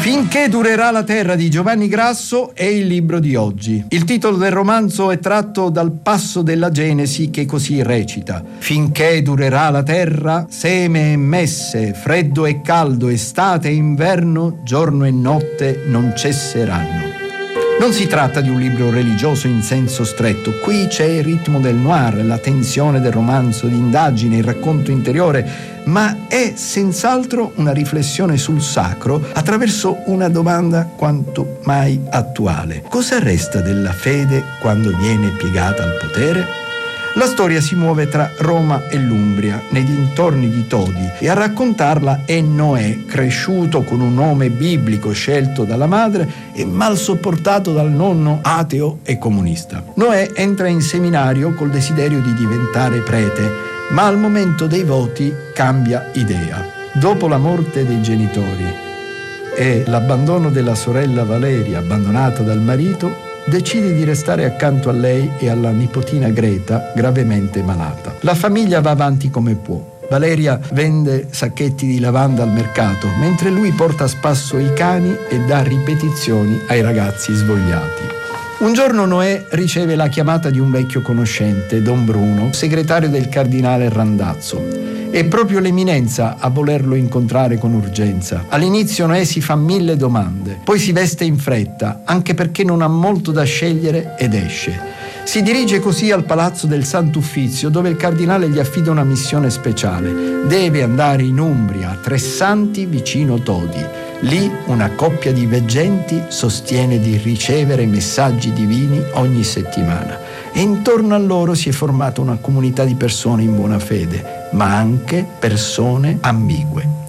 Finché durerà la terra di Giovanni Grasso è il libro di oggi. Il titolo del romanzo è tratto dal passo della Genesi che così recita: finché durerà la terra, seme e messe, freddo e caldo, estate e inverno, giorno e notte non cesseranno. Non si tratta di un libro religioso in senso stretto. Qui c'è il ritmo del noir, la tensione del romanzo di indagine, il racconto interiore, ma è senz'altro una riflessione sul sacro attraverso una domanda quanto mai attuale. Cosa resta della fede quando viene piegata al potere? La storia si muove tra Roma e l'Umbria, nei dintorni di Todi, e a raccontarla è Noè, cresciuto con un nome biblico scelto dalla madre e mal sopportato dal nonno ateo e comunista. Noè entra in seminario col desiderio di diventare prete, ma al momento dei voti cambia idea. Dopo la morte dei genitori e l'abbandono della sorella Valeria, abbandonata dal marito, decide di restare accanto a lei e alla nipotina Greta, gravemente malata. La famiglia va avanti come può. Valeria vende sacchetti di lavanda al mercato, mentre lui porta a spasso i cani e dà ripetizioni ai ragazzi svogliati. Un giorno Noè riceve la chiamata di un vecchio conoscente, Don Bruno, segretario del cardinale Randazzo. È proprio l'eminenza a volerlo incontrare con urgenza. All'inizio Noè si fa 1000 domande, poi si veste in fretta, anche perché non ha molto da scegliere, ed esce. Si dirige così al palazzo del Sant'Uffizio, dove il cardinale gli affida una missione speciale. Deve andare in Umbria, a Tressanti, vicino Todi. Lì una coppia di veggenti sostiene di ricevere messaggi divini ogni settimana, e intorno a loro si è formata una comunità di persone in buona fede, ma anche persone ambigue.